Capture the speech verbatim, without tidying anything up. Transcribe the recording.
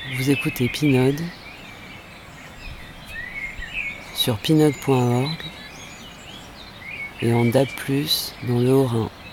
Vous écoutez Pinode sur pinode point org et en D A B plus, dans le Haut-Rhin.